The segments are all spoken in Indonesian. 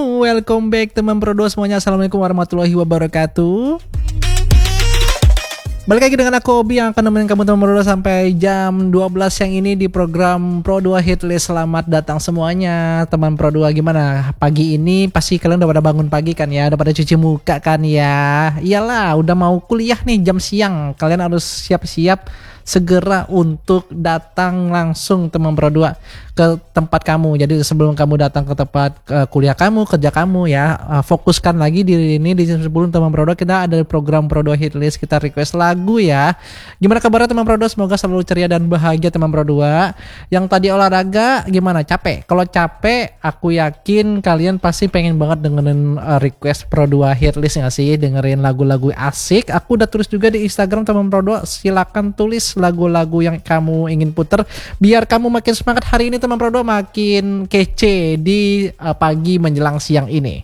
Welcome back teman Pro2 semuanya. Assalamualaikum warahmatullahi wabarakatuh. Balik lagi dengan aku Obi yang akan nemenin kamu teman Pro2 sampai jam 12 yang ini di program Pro2 Hitlist. Selamat datang semuanya teman Pro2. Gimana pagi ini? Pasti kalian udah pada bangun pagi kan ya, udah pada cuci muka kan ya. Iyalah, udah mau kuliah nih jam siang. Kalian harus siap-siap segera untuk datang langsung teman Pro2 ke tempat kamu. Jadi sebelum kamu datang ke tempat kuliah kamu, kerja kamu ya, fokuskan lagi diri ini. Di sebelum teman Pro2 kita ada program Pro2 Hitlist, kita request lagu ya. Gimana kabarnya teman Pro2? Semoga selalu ceria dan bahagia teman Pro2. Yang tadi olahraga gimana? Capek? Kalau capek aku yakin kalian pasti pengen banget dengerin request Pro2 Hitlist nggak sih? Dengerin lagu-lagu asik. Aku udah tulis juga di Instagram teman Pro2, silakan tulis lagu-lagu yang kamu ingin puter biar kamu makin semangat hari ini teman Pro2, makin kece di pagi menjelang siang ini.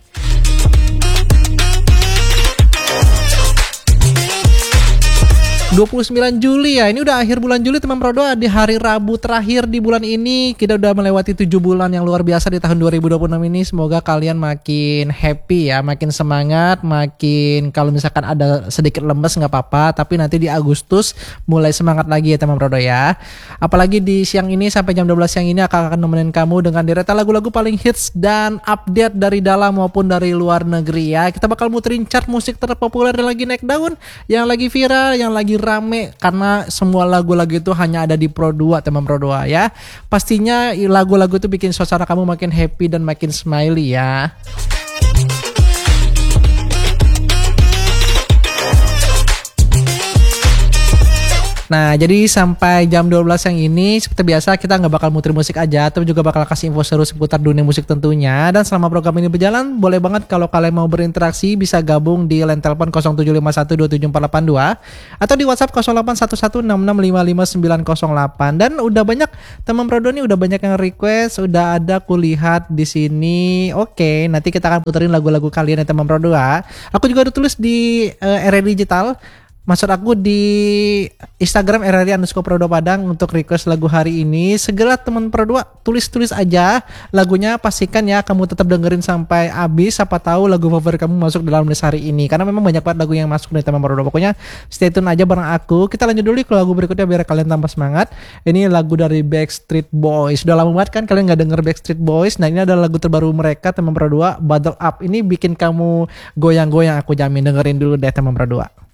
29 Juli ya, ini udah akhir bulan Juli teman Pro2, di hari Rabu terakhir di bulan ini. Kita udah melewati 7 bulan yang luar biasa di tahun 2026 ini. Semoga kalian makin happy ya, makin semangat, makin kalau misalkan ada sedikit lemes nggak apa-apa, tapi nanti di Agustus mulai semangat lagi ya teman Pro2 ya. Apalagi di siang ini sampai jam 12 siang ini akan nemenin kamu dengan deretan lagu-lagu paling hits dan update dari dalam maupun dari luar negeri ya. Kita bakal muterin chart musik terpopuler yang lagi naik daun, yang lagi viral, yang lagi rame, karena semua lagu-lagu itu hanya ada di Pro2 teman Pro2 ya. Pastinya lagu-lagu itu bikin suasana kamu makin happy dan makin smiley ya. Nah, jadi sampai jam 12 yang ini seperti biasa kita nggak bakal muter musik aja, tapi juga bakal kasih info seru seputar dunia musik tentunya. Dan selama program ini berjalan, boleh banget kalau kalian mau berinteraksi bisa gabung di line telepon 0751274482 atau di WhatsApp 081166555908. Dan udah banyak teman Pro2 nih, udah banyak yang request, udah ada aku lihat di sini. Oke, nanti kita akan puterin lagu-lagu kalian ya teman Pro2. Aku juga udah tulis di RRI Digital. Maksud aku di Instagram RRI_Pro2 Padang untuk request lagu hari ini. Segera teman Pro2 tulis aja lagunya, pastikan ya kamu tetap dengerin sampai habis. Siapa tahu lagu favorit kamu masuk dalam list hari ini, karena memang banyak banget lagu yang masuk nih teman Pro2. Pokoknya stay tune aja bareng aku. Kita lanjut dulu ke lagu berikutnya biar kalian tambah semangat. Ini lagu dari Backstreet Boys. Sudah lama banget kan kalian gak denger Backstreet Boys. Nah, ini adalah lagu terbaru mereka teman Pro2, Bottle Up. Ini bikin kamu goyang-goyang, aku jamin. Dengerin dulu deh teman Pro2.